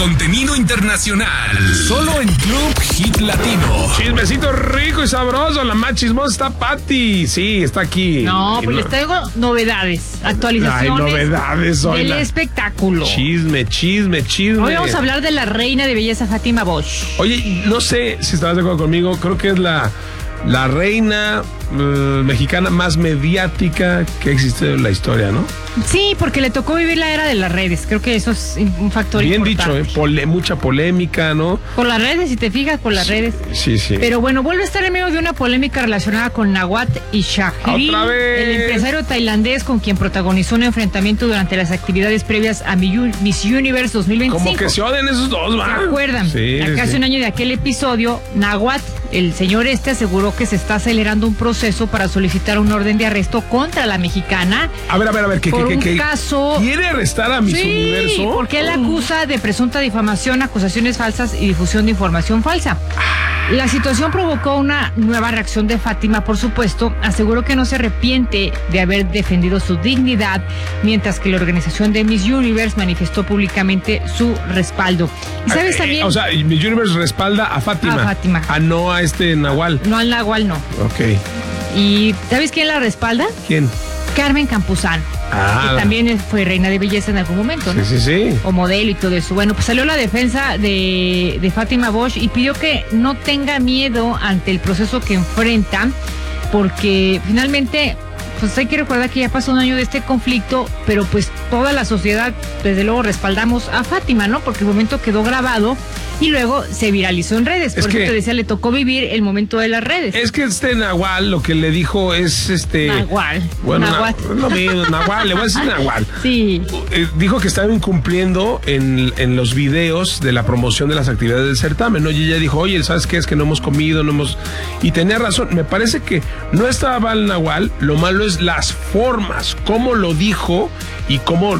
contenido internacional. Solo en Club Hit Latino. Chismecito rico y sabroso. La más chismosa está Pati. Sí, está aquí. No, pues les traigo novedades, actualizaciones. Hay novedades hoy. Del espectáculo. Chisme. Hoy vamos a hablar de la reina de belleza Fátima Bosch. Oye, no sé si estarás de acuerdo conmigo. Creo que es la reina mexicana más mediática que ha existido en la historia, ¿no? Sí, porque le tocó vivir la era de las redes. Creo que eso es un factor bien importante. Dicho, mucha polémica, ¿no? Por las redes, si te fijas, por las redes. Sí. Pero bueno, vuelve a estar en medio de una polémica relacionada con Nawat y Shahri, ¡otra vez! el empresario tailandés con quien protagonizó un enfrentamiento durante las actividades previas a Miss Universe 2025. Como que se odian esos dos, ¿va? ¿Se acuerdan? Sí, Hace un año de aquel episodio, Nawat, el señor aseguró que se está acelerando un proceso para solicitar un orden de arresto contra la mexicana. A ver, ¿qué caso? ¿Quiere arrestar a Miss Universo? Sí, porque él acusa de presunta difamación, acusaciones falsas y difusión de información falsa. La situación provocó una nueva reacción de Fátima, por supuesto. Aseguró que no se arrepiente de haber defendido su dignidad, mientras que la organización de Miss Universe manifestó públicamente su respaldo. ¿Y sabes también? O sea, Miss Universe respalda a Fátima. A Fátima. No a Nahual. No al Nahual, no. Ok. ¿Y sabes quién la respalda? ¿Quién? Carmen Campuzano. Que también fue reina de belleza en algún momento, ¿no? Sí. O modelo y todo eso. Bueno, pues salió la defensa de Fátima Bosch y pidió que no tenga miedo ante el proceso que enfrenta, porque finalmente, pues hay que recordar que ya pasó un año de este conflicto, pero pues toda la sociedad, desde luego, respaldamos a Fátima, ¿no? Porque el momento quedó grabado y luego se viralizó en redes. Por eso te decía, le tocó vivir el momento de las redes. Es que Nahual lo que le dijo es Nahual. Bueno, Nahual. No, Nahual, le voy a decir Nahual. Sí. Dijo que estaba incumpliendo en los videos de la promoción de las actividades del certamen, ¿no? Y ella dijo, oye, ¿sabes qué? Es que no hemos comido, no hemos... Y tenía razón. Me parece que no estaba mal Nahual, lo malo es las formas, cómo lo dijo y cómo